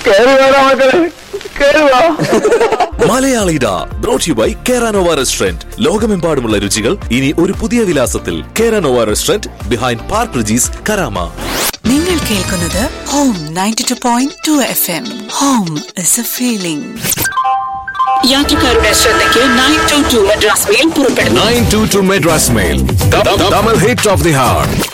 മലയാളിഡ brought you by കേരാനോവ restaurant. ലോകമെമ്പാടുമുള്ള രുചികൾ ഇനി ഒരു പുതിയ വിലാസത്തിൽ. കേരാനോവ restaurant, behind park bridges, Karama. നിങ്ങൾ കേൾക്കുന്നത് home 92.2 FM. Home is A feeling. യാത്രക്കാരുടെ ശ്രദ്ധയ്ക്ക് 922 മദ്രാസ് മെയിൽ പുറപ്പെടുന്നു. 922 Madras mail, Tamil hit of the heart.